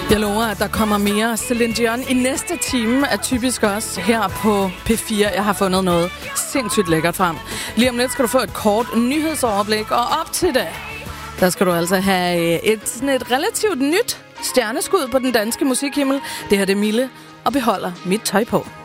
Jeg lover, at der kommer mere Celine Dion i næste time, er typisk også her på P4. Jeg har fundet noget sindssygt lækkert frem. Lige om lidt skal du få et kort nyhedsoverblik, og op til det, der skal du altså have et relativt nyt stjerneskud på den danske musikhimmel. Det her det er Mille og beholder mit tøj på.